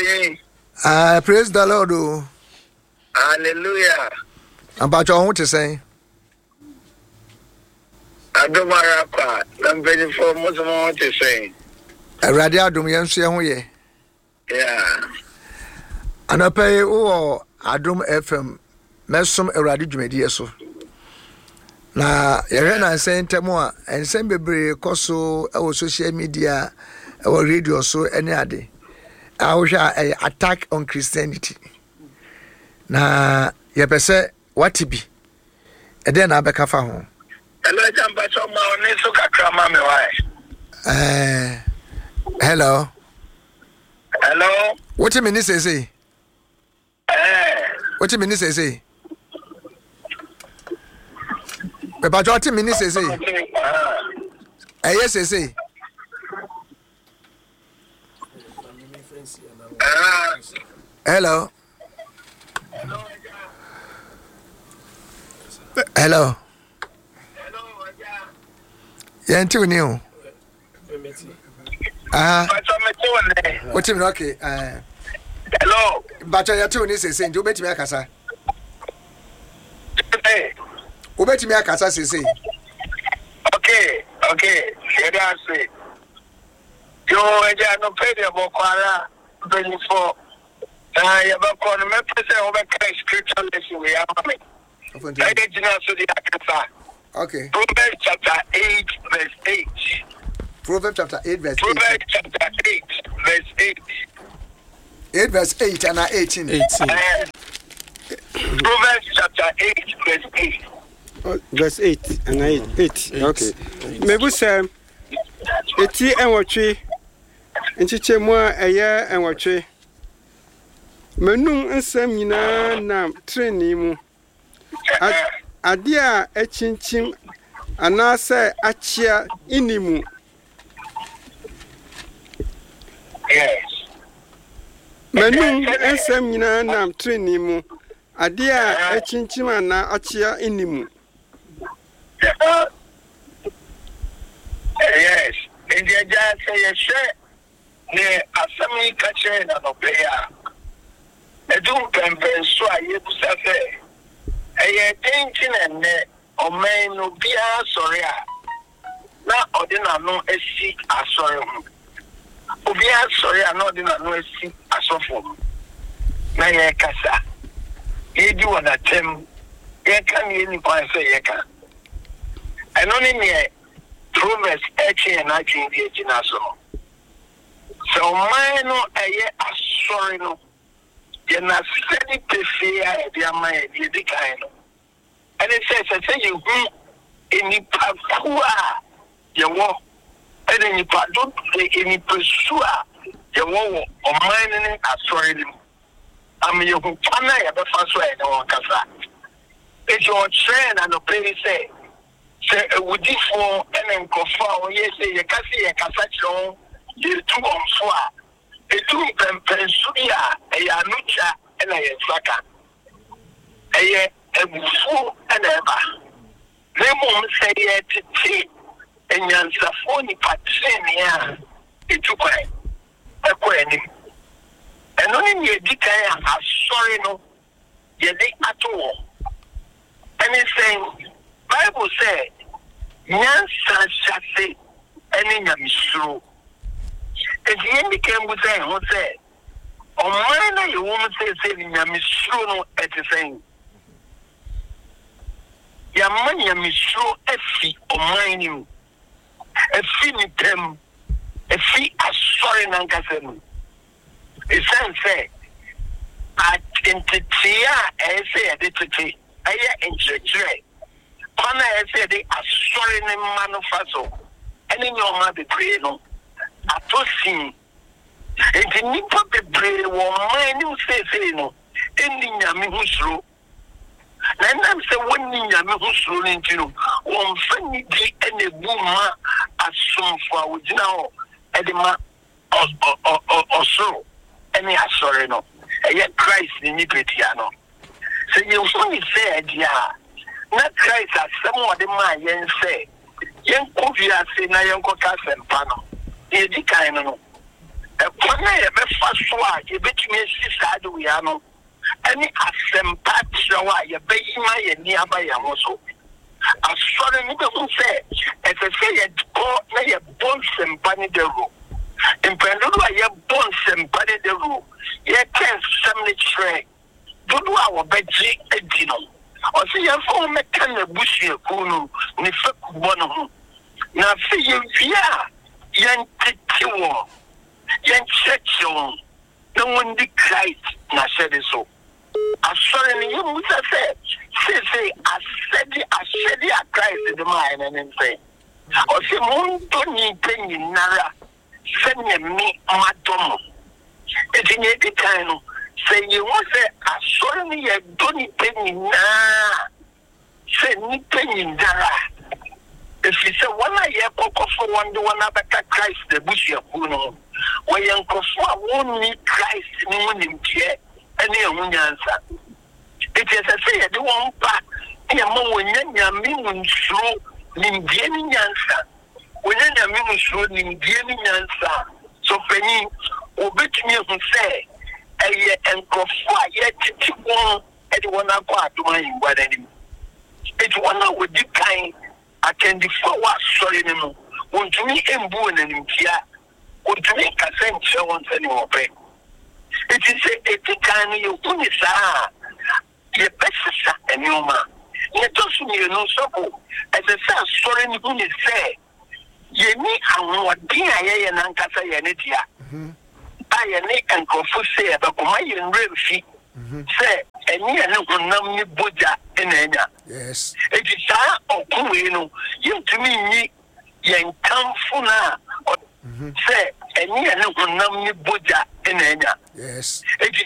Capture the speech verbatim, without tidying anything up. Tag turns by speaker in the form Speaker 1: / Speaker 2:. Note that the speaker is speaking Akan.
Speaker 1: Ah, praise the Lord. Oh.
Speaker 2: Hallelujah.
Speaker 1: About your own to say.
Speaker 2: Adomarapa, I'm ready for most of what to say.
Speaker 1: A radio dum yam ye.
Speaker 2: Yeah.
Speaker 1: And I pay oh Adum F M. Mesum a radio dwumadi so. Na yɛhwɛ na nsɛn ntɛm a nsɛn bebree kɔ so ɛwɔ social media ɛwɔ radio so ɛne ade. Ahohwɛ a attack on Christianity. Na yɛpɛ sɛ wate bi ɛdɛn na abɛka fa ho.
Speaker 2: Hello, Jamba Choma, Niso Kakrama me why?
Speaker 1: Eh, hello.
Speaker 2: Hello.
Speaker 1: What you mean say say?
Speaker 2: Eh.
Speaker 1: What you mean say say? But what you mean say say? Eh, yes say say. Hello. Hello. Yantu ni o. Ah. What you mean okay? Uh,
Speaker 2: Hello.
Speaker 1: But you two ni say say, you bet me akasa.
Speaker 2: Hey.
Speaker 1: You bet me akasa say say.
Speaker 2: Okay, okay. Here I say. Yo, I no pay the bokwara twenty-four. Ah, you ba ko no me pese o be kai scripture lesson we am me. I dey jina so di akasa.
Speaker 1: Okay.
Speaker 2: Proverbs chapter eight verse eight.
Speaker 1: Proverbs chapter eight verse
Speaker 2: Proverbs
Speaker 1: eight.
Speaker 2: chapter eight verse eight.
Speaker 1: eight verse eight and eighteen.
Speaker 3: eighteen.
Speaker 2: Uh, Proverbs chapter eight verse eight.
Speaker 3: Oh, verse eight and eight. eight. eight. Okay. Maybe say eti enwotwe nchichemu a eye enwotwe. Menum nsam nyina na training mu. Ade a echinchim anase achia inimu.
Speaker 2: Yes.
Speaker 3: Menum nsam nyina na training mu. Ade a echinchim ana achia inimu.
Speaker 2: Yes. In the just say yes. Ne asami kache na no beya. Edum pempen so ayebusa fe. Eye tension and o men no bia sorry a. Na odina no esi asori hu. Obia sorry a na odina no esi asofo. Na ye kasa. Ye di wona tem. Ye kan ye ni kwa se ye kan. Eno ni me Proverbs eighteen and nineteen di ejina so. So man no eye asori no. Ye na steady pefe a e dia man e di kan no. And it says say you hu eni pakua ye wo and eni padu eni pesua ye wo o man ni asori ni. Am ye hu pana ye be fa so e no kasa. It's your trend and the say say would you for and nkofo o ye say ye kase ye kasa chiro ye tu onso a etu pempensu ya e ya nucha e na ye saka e ye ebufu e na eba nemo say ye titi enyansafo ni patrene ya etu kwai e kwani eno ni ye dikan ya asori no ye dey ato. And it's saying, Bible said, Nyansa shase any nyamisru. And the end became with saying, who said, O mana you woman say, say, nyamisru no at the same. Yaman nyamisru efi o mining. A fee them, a fee as sorry nankasem. It's saying, at intitia, I say, I did to Aya enchechre. Pana ese de asori ne manufaso. Eni nyoma be pray no. Atosin. Enti nipa be pray wo man ni se se no. Eni nyame husro. Na nam se woni nyame husro ni ntino. Wo mfani di ene buma asomfo a wogina ho. Ede ma osoro. Eni asori no. Eye Christ ni nipetia no. So you only say, dear, not Christ as some of the man yen say, young Kovia say, na young Cotas and Pano. Is the kind of a pony, a Faswa, you bet me, sister, we are no. Any asempa trawa, you bet my nearby also. I saw them who say, as I say, a bones and bunny the room. In Pendua, your bones and bunny the room. You can't suddenly tray. Do our bedgy a dino. Or see your phone mechanic bushy a kunu, Nifak Bono. Now, see you, yeah, young Titiwo, young Churchill, no one declared, na said it so. I saw in you, Musa said, say, say, I said it, I said it, I cried in the mind and say, or see, Moon don't need penny, Nara, send me, Matomo. It's in every time, say, you want to say, I saw me, I don't need penny, na, say, me penny, Nara. If you say, one I hear for one, the one other Christ, the bush of Puno, where young Kofa won't need Christ, no one in here. Any answer. It is a say, the one part, a moment when you mean slow, Nindian answer. When you mean slow, Nindian answer. So, Penny, obey me who say, a year and Kofa yet to one at one apart to my wedding. It's one with the kind I can defer what sorry no. Want to me and born and in here. Want to make a sense once anymore. It is a kind of unisa. Your best and your man. Yet also you know so as a son sorry who is say. Ye me and what being a and uncasa yanitia. I and confuse say about my and real feet. Say, and you know, no Buddha in Enya.
Speaker 1: Yes.
Speaker 2: It is a or Kuino. You to me, young Kamfuna. Say, and you know, no Buddha in Enya.
Speaker 1: Yes.
Speaker 2: It is